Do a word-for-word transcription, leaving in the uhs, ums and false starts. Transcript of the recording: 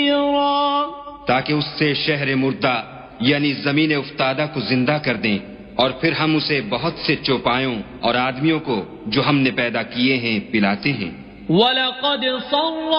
ताकि उससे शहर मुर्दा यानी जमीन उफ्तादा को जिंदा कर दें, और फिर हम उसे बहुत से चौपायों और आदमियों को जो हमने पैदा किए हैं पिलाते हैं।